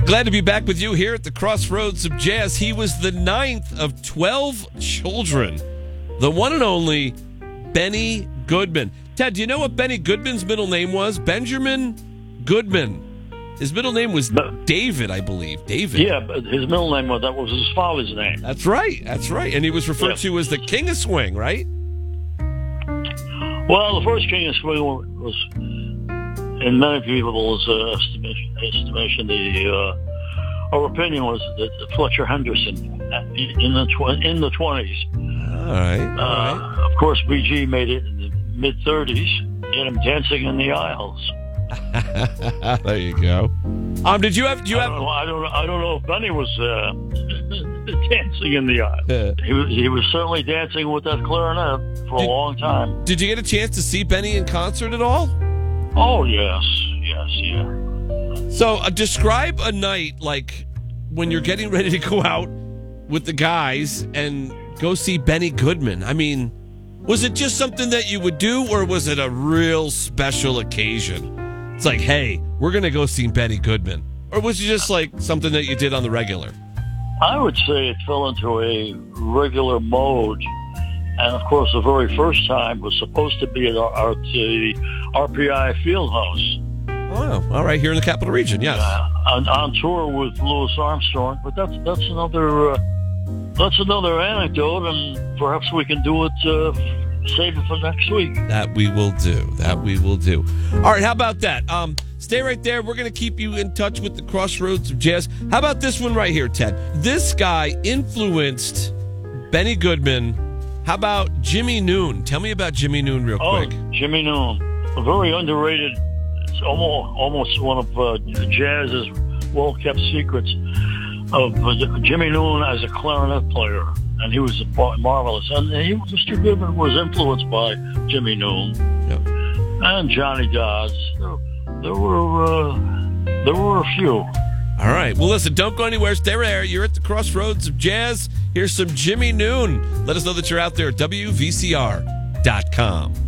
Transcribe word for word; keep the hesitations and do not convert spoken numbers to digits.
Glad to be back with you here at the Crossroads of Jazz. He was the ninth of twelve children. The one and only Benny Goodman. Ted, do you know what Benny Goodman's middle name was? Benjamin Goodman. His middle name was David, I believe. David. Yeah, but his middle name was, that was his father's name. That's right. That's right. And he was referred yeah. to as the King of Swing, right? Well, the first King of Swing was, in many people's uh, estimation, estimation, the uh, our opinion was that Fletcher Henderson in the tw- in the twenties. All right. All uh, right. Of course, B G made it in the mid thirties. Get him dancing in the aisles. There you go. Um, did you have? Do you I have? Don't know, I don't. know- I don't know if Benny was uh, dancing in the aisle. Yeah. He was. He was certainly dancing with that clarinet for Did- a long time. Did you get a chance to see Benny in concert at all? Oh yes, yes, yeah. So, uh, describe a night like when you're getting ready to go out with the guys and go see Benny Goodman. I mean, was it just something that you would do, or was it a real special occasion? It's like, hey, we're going to go see Benny Goodman. Or was it just like something that you did on the regular? I would say it fell into a regular mode. And, of course, the very first time was supposed to be at our, our, the R P I Fieldhouse. Oh, all right, here in the Capital Region, yes. Uh, on, on tour with Louis Armstrong. But that's that's another uh, that's another anecdote, and perhaps we can do it, uh, save it for next week. That we will do. That we will do. All right, how about that? Um, stay right there. We're going to keep you in touch with the Crossroads of Jazz. How about this one right here, Ted? This guy influenced Benny Goodman. How about Jimmy Noon? Tell me about Jimmy Noon real oh, quick. Jimmy Noon, a very underrated. It's almost almost one of uh, jazz's well-kept secrets of uh, Jimmy Noon as a clarinet player, and he was marvelous. And he, Mister Goodman was influenced by Jimmy Noon Yep. and Johnny Dodds. There, there were uh, there were a few. All right. Well, listen, don't go anywhere. Stay there. You're at the Crossroads of Jazz. Here's some Jimmy Noon. Let us know that you're out there at W V C R dot com.